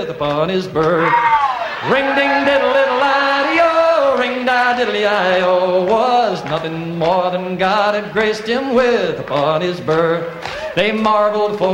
with upon his birth. Ring ding diddle diddle I-O, ring da diddly I-O, was nothing more than God had graced him with upon his birth. They marveled for